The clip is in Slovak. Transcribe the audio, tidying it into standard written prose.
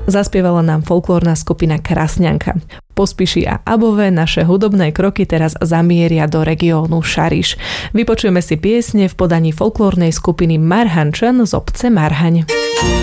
Zaspievala nám folklórna skupina Krasňanka. Pospíši a Abové naše hudobné kroky teraz zamieria do regiónu Šariš. Vypočujeme si piesne v podaní folklórnej skupiny Marhančan z obce Marhaň.